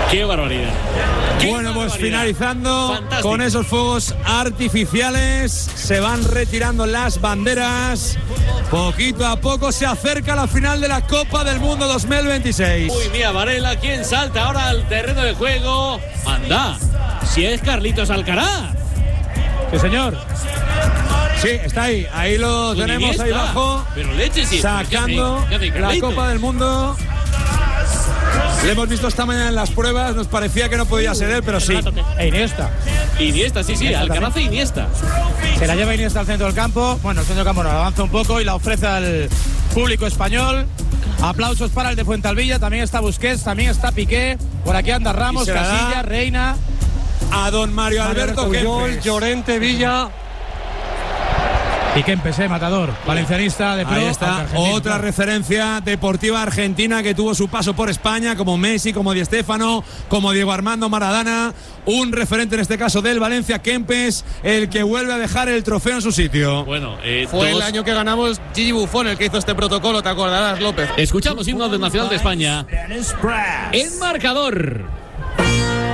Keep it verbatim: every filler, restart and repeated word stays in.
¡Qué barbaridad! ¡Qué bueno, pues barbaridad! finalizando Fantástico. con esos fuegos artificiales, se van retirando las banderas. Poquito a poco se acerca la final de la Copa del Mundo dos mil veintiséis. Uy, mira, Varela, ¿quién salta ahora al terreno de juego? ¡Anda! Si es Carlitos Alcaraz. Sí, señor. Sí, está ahí. Ahí lo Con tenemos, Iniesta. ahí abajo. Pero leche, sí. Sacando ¿Qué hace? ¿Qué hace la Carlitos? Copa del Mundo. Le hemos visto esta mañana en las pruebas. Nos parecía que no podía ser él, pero sí. E Iniesta. Iniesta, sí, sí. Alcaraz e Iniesta. Se la lleva Iniesta al centro del campo. Bueno, el centro del campo no, avanza un poco y la ofrece al público español. Aplausos para el de Fuentalvilla. También está Busquets, también está Piqué. Por aquí anda Ramos, Y se la da Casilla, Reina. A don Mario Alberto Puyol, Kempes. Llorente, Villa. Y Kempes, eh, matador. Valencianista de pro. Ahí está, aunque argentino, otra claro. referencia deportiva argentina que tuvo su paso por España, como Messi, como Di Stéfano, como Diego Armando Maradona. Un referente en este caso del Valencia, Kempes, el que vuelve a dejar el trofeo en su sitio. Bueno, eh, Fue dos- el año que ganamos Gigi Buffon el que hizo este protocolo, ¿te acordarás, López? Escuchamos himno del Nacional de España. En marcador.